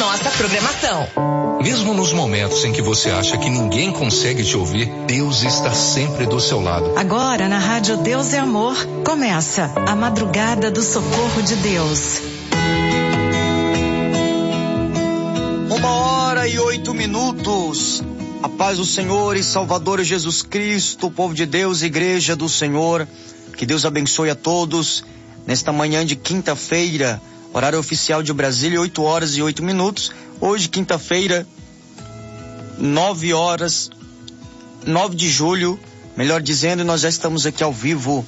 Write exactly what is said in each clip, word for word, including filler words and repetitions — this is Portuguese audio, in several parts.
nossa programação. Mesmo nos momentos em que você acha que ninguém consegue te ouvir, Deus está sempre do seu lado. Agora, na Rádio Deus é Amor, começa a Madrugada do Socorro de Deus. Uma hora e oito minutos. A paz do Senhor e Salvador Jesus Cristo, povo de Deus, igreja do Senhor. Que Deus abençoe a todos nesta manhã de quinta-feira, horário oficial de Brasília, oito horas e oito minutos. Hoje, quinta-feira, nove horas, nove de julho, melhor dizendo, nós já estamos aqui ao vivo,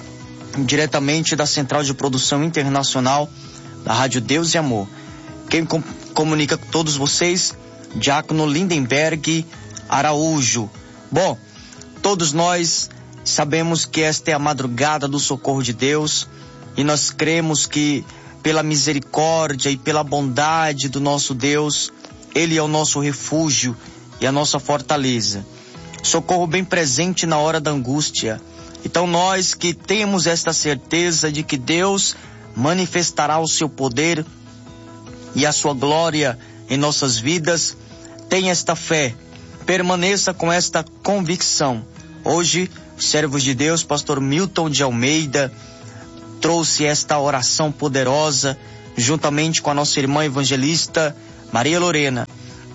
diretamente da Central de Produção Internacional da Rádio Deus e Amor. Quem com, comunica com todos vocês, Diácono Lindenberg Araújo. Bom, todos nós sabemos que esta é a madrugada do socorro de Deus e nós cremos que pela misericórdia e pela bondade do nosso Deus, Ele é o nosso refúgio e a nossa fortaleza. Socorro bem presente na hora da angústia. Então nós que temos esta certeza de que Deus manifestará o seu poder e a sua glória em nossas vidas, tenha esta fé, permaneça com esta convicção. Hoje, servos de Deus, pastor Milton de Almeida, trouxe esta oração poderosa, juntamente com a nossa irmã evangelista Maria Lorena.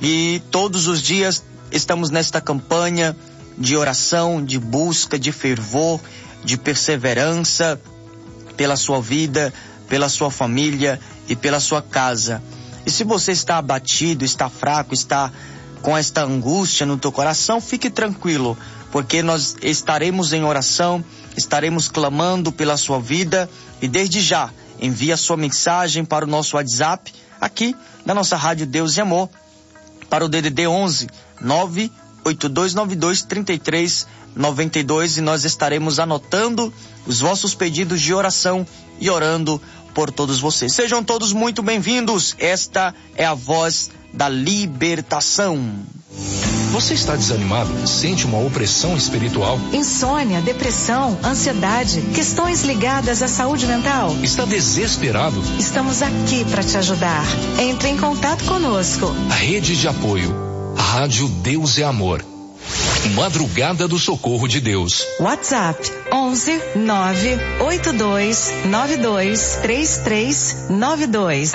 E todos os dias estamos nesta campanha de oração, de busca, de fervor, de perseverança pela sua vida, pela sua família e pela sua casa. E se você está abatido, está fraco, está com esta angústia no teu coração, fique tranquilo, porque nós estaremos em oração, estaremos clamando pela sua vida e desde já envie a sua mensagem para o nosso WhatsApp aqui na nossa Rádio Deus e Amor para o D D D onze nove oito dois nove dois três três nove dois e nós estaremos anotando os vossos pedidos de oração e orando por todos vocês. Sejam todos muito bem-vindos. Esta é a voz da libertação. Você está desanimado? Sente uma opressão espiritual? Insônia, depressão, ansiedade, questões ligadas à saúde mental? Está desesperado? Estamos aqui para te ajudar. Entre em contato conosco. A rede de apoio, a Rádio Deus é Amor. Madrugada do Socorro de Deus. WhatsApp onze nove oito dois nove dois três três nove dois.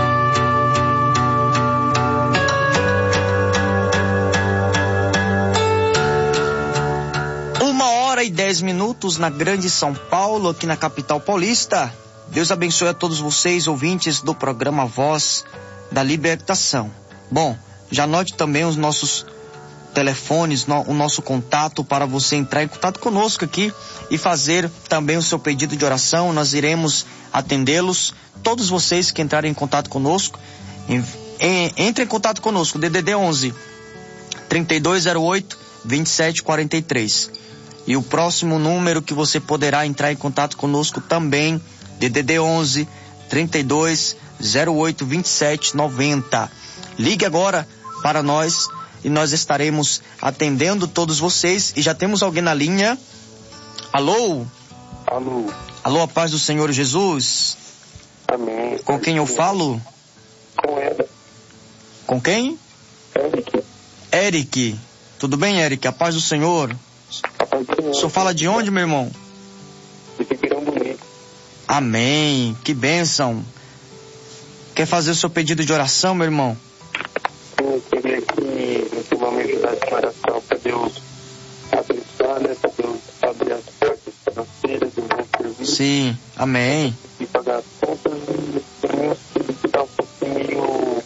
E dez minutos na Grande São Paulo, aqui na capital paulista. Deus abençoe a todos vocês, ouvintes do programa Voz da Libertação. Bom, já anote também os nossos telefones, no, o nosso contato para você entrar em contato conosco aqui e fazer também o seu pedido de oração. Nós iremos atendê-los. Todos vocês que entrarem em contato conosco, em, em, entre em contato conosco, D D D onze trinta e dois zero oito vinte e sete quarenta e três. E o próximo número que você poderá entrar em contato conosco também, D D D onze trinta e dois zero oito vinte e sete noventa. Ligue agora para nós e nós estaremos atendendo todos vocês. E já temos alguém na linha. Alô? Alô? Alô, a paz do Senhor Jesus. Amém. Com quem eu falo? Com Eric. Com quem? Eric. Eric. Tudo bem, Eric? A paz do Senhor. O senhor fala de onde, meu irmão? De Ribeirão Bonito. Amém. Que bênção. Quer fazer o seu pedido de oração, meu irmão? Eu queria que você vai me ajudar com oração para Deus abençoar, né? Para Deus abrir as portas financeiras do meu serviço. Sim, amém. E pagar as contas e também o espírito está um pouquinho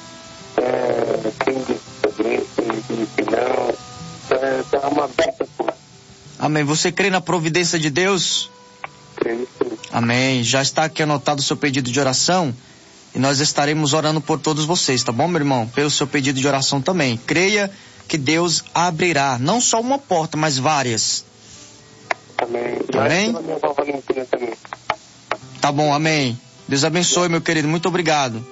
é, tem de não. É, dá uma beta, pô. Amém. Você crê na providência de Deus? Creio sim. Amém. Já está aqui anotado o seu pedido de oração e nós estaremos orando por todos vocês, tá bom, meu irmão? Pelo seu pedido de oração também. Creia que Deus abrirá, não só uma porta, mas várias. Amém. Amém? Pela minha avó Valentina também. Tá bom, amém. Deus abençoe, meu querido. Muito obrigado.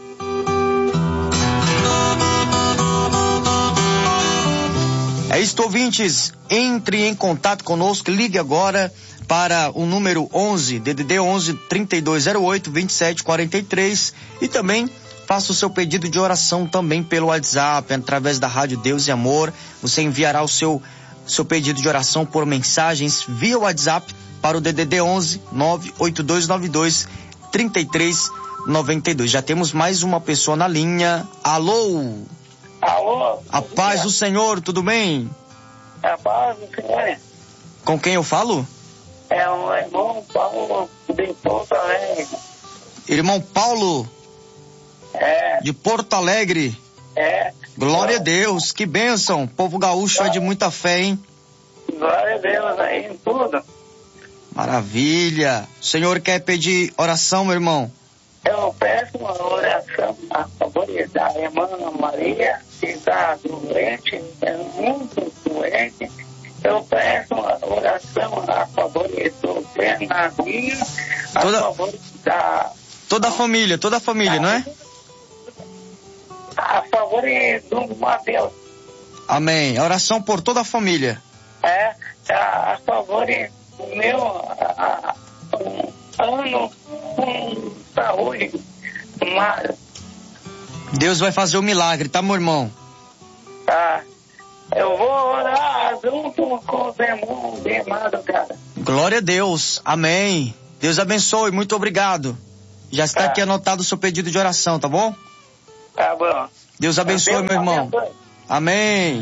É isso, ouvintes. Entre em contato conosco. Ligue agora para o número onze, D D D onze trinta e dois zero oito vinte e sete quarenta e três e também faça o seu pedido de oração também pelo WhatsApp, através da Rádio Deus e Amor. Você enviará o seu, seu pedido de oração por mensagens via WhatsApp para o D D D onze nove oito dois nove dois três três nove dois. Já temos mais uma pessoa na linha. Alô? Alô? A paz do Senhor, tudo bem? A paz do Senhor. Com quem eu falo? É o irmão Paulo de Porto Alegre. Irmão Paulo, É, de Porto Alegre. é. Glória a Deus, que bênção. Povo gaúcho é de muita fé, hein? Glória a Deus aí em tudo. Maravilha. O senhor quer pedir oração, meu irmão? Eu peço uma oração a favor da irmã Maria, que está doente, é muito doente. Eu peço uma oração a favor do Bernardinho, a Toda- favor da... Toda a família, toda a família, não é? A favor do Mateus. Amém. Oração por toda a família. É, a, a favor do meu a, a, um ano com saúde. Mas, Deus vai fazer o milagre, tá, meu irmão? tá, eu vou orar junto com os irmãos de madrugada. Glória a Deus. Amém. Deus abençoe. Muito obrigado. Já está Tá. aqui anotado o seu pedido de oração, tá bom? Tá bom. Deus abençoe, Deus meu irmão. abençoe. Amém.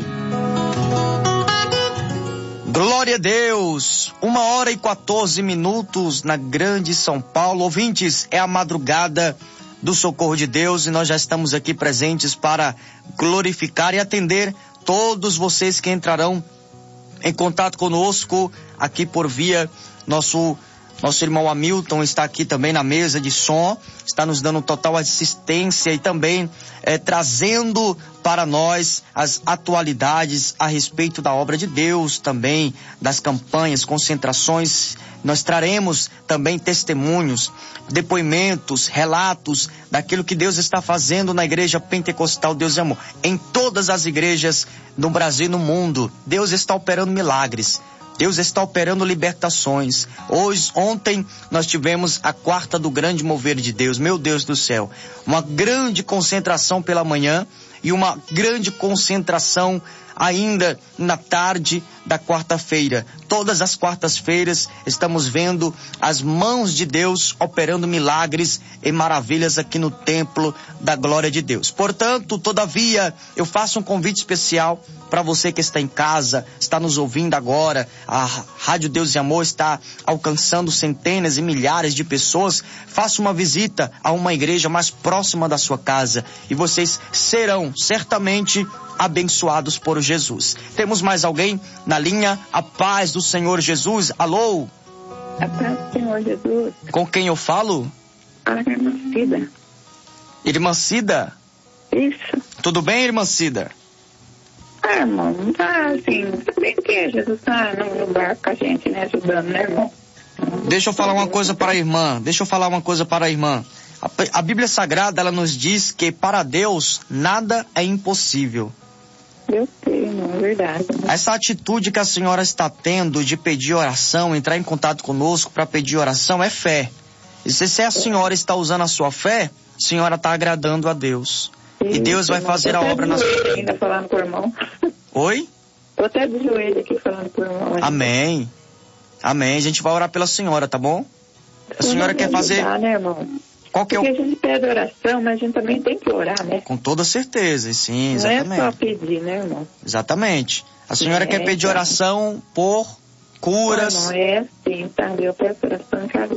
Glória a Deus. Uma hora e quatorze minutos na grande São Paulo. Ouvintes, é a madrugada do Socorro de Deus e nós já estamos aqui presentes para glorificar e atender todos vocês que entrarão em contato conosco aqui por via nosso Nosso irmão Hamilton está aqui também na mesa de som, está nos dando total assistência e também é, trazendo para nós as atualidades a respeito da obra de Deus, também das campanhas, concentrações. Nós traremos também testemunhos, depoimentos, relatos daquilo que Deus está fazendo na Igreja Pentecostal Deus e Amor. Em todas as igrejas no Brasil e no mundo, Deus está operando milagres. Deus está operando libertações. Hoje, ontem, nós tivemos a quarta do grande mover de Deus. Meu Deus do céu. Uma grande concentração pela manhã e uma grande concentração ainda na tarde da quarta-feira. Todas as quartas-feiras estamos vendo as mãos de Deus operando milagres e maravilhas aqui no templo da glória de Deus. Portanto, todavia, eu faço um convite especial para você que está em casa, está nos ouvindo agora. A Rádio Deus e Amor está alcançando centenas e milhares de pessoas. Faça uma visita a uma igreja mais próxima da sua casa e vocês serão certamente abençoados por Jesus. Temos mais alguém na linha? A paz do Senhor Jesus. Alô? A paz do Senhor Jesus. Com quem eu falo? A irmã Cida. Irmã Cida? Isso. Tudo bem, irmã Cida? Ah, irmão, tá assim, bem que Jesus tá no barco com a gente, né, ajudando, né, irmão? Deixa eu falar uma coisa para a irmã. Deixa eu falar uma coisa para a irmã. A, a Bíblia Sagrada, ela nos diz que para Deus nada é impossível. Eu sei, irmão, é verdade. Essa atitude que a senhora está tendo de pedir oração, entrar em contato conosco para pedir oração, é fé. E se, se a senhora está usando a sua fé, a senhora está agradando a Deus. E Deus vai fazer a obra na sua vida. Ainda falando com o irmão. Oi? Tô até de joelho aqui falando com o irmão. Amém. Amém. A gente vai orar pela senhora, tá bom? A senhora quer fazer... Ajudar, né, irmão? Qual que é Porque o... a gente pede oração, mas a gente também tem que orar, né? Com toda certeza, sim, exatamente. Não é só pedir, né, irmão? Exatamente. A senhora É, quer pedir então. oração por curas... Não, não é assim, sabe? Eu peço oração, sabe?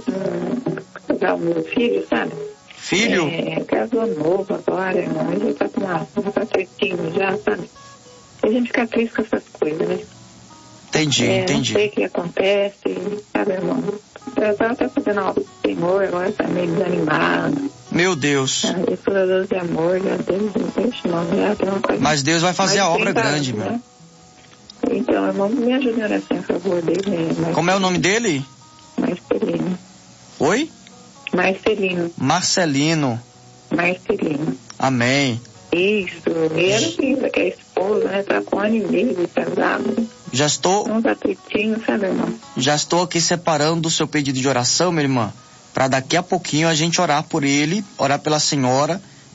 Um casal, meu filho, sabe? Filho? É, casou novo agora, irmão. Ele já tá com uma, tá tristinho já, sabe? A gente fica triste com essas coisas, né? Entendi, é, entendi. Não sei o que acontece, sabe, irmão? Eu tava até fazendo a obra do Senhor, agora tá meio desanimado. Meu Deus. Ah, eu sou da Deus de amor, já Deus, deixa, irmão, já tem uma coisa. Mas Deus vai fazer mais a obra trinta grande, anos, meu. né? Então, irmão, me ajude em oração, por favor, dele. Né? Como é o nome dele? Marcelino. Oi? Marcelino. Marcelino. Marcelino. Amém. Isso, ele ainda que é esposa, né? Tá com um ano e meio de casado. Já estou, Uns atritinhos, sabe, irmão? já estou aqui separando o seu pedido de oração, minha irmã, para daqui a pouquinho a gente orar por ele, orar pela senhora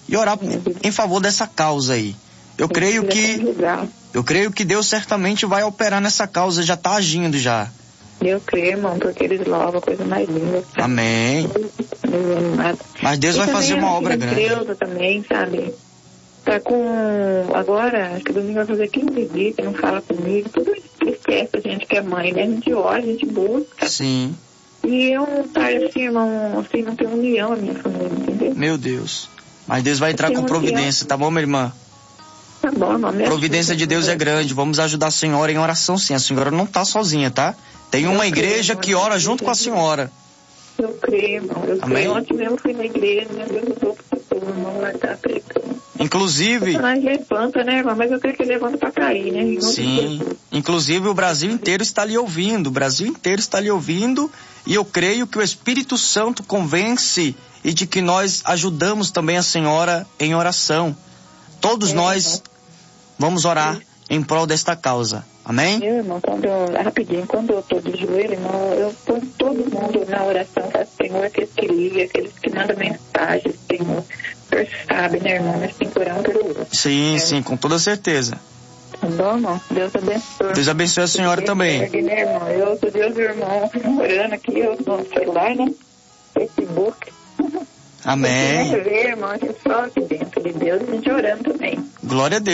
e orar em favor dessa causa aí. Eu creio que eu creio que Deus certamente vai operar nessa causa, já está agindo já. Eu creio, irmão, porque eles louvam a coisa mais linda. Amém. Mas Deus vai fazer uma obra grande. Deus também, sabe? Tá com... Agora, acho que domingo vai fazer quinze dias, que não fala comigo. Tudo esquece a gente que é mãe, né? A gente ora, a gente busca. Sim. E eu, tá, assim, irmão, assim, não tenho união na minha família, entendeu? Meu Deus. Mas Deus vai entrar com providência, tá bom, minha irmã? Tá bom, irmão. Providência de Deus é grande. Vamos ajudar a senhora em oração, sim. A senhora não tá sozinha, tá? Tem uma igreja que ora junto com a senhora. Eu creio, irmão. Eu creio. Ontem mesmo fui na igreja, meu Deus, eu vou pro irmão lá tá pregando. Inclusive... Mas levanta, né, irmão? Mas eu creio que levanta pra cair, né? Sim. Inclusive o Brasil inteiro está lhe ouvindo. O Brasil inteiro está lhe ouvindo. E eu creio que o Espírito Santo convence e de que nós ajudamos também a senhora em oração. Todos é, nós irmão. Vamos orar em prol desta causa. Amém? Meu irmão, quando eu, rapidinho, quando eu tô de joelho, irmão, eu ponho todo mundo na oração, falo, Senhor, aqueles que ligam, aqueles que mandam mensagens, Senhor. O Senhor sabe, né, irmão? Nós temos que orar um pelo outro. Sim, é. sim, com toda certeza. Tá bom, irmão? Deus abençoe. Deus abençoe a senhora Deus também. Ergue, né, irmão? Eu sou Deus, irmão, orando aqui eu, no celular, né? Facebook. Amém. Ver, irmão, a gente só aqui dentro de Deus, a gente orando também. Glória a Deus.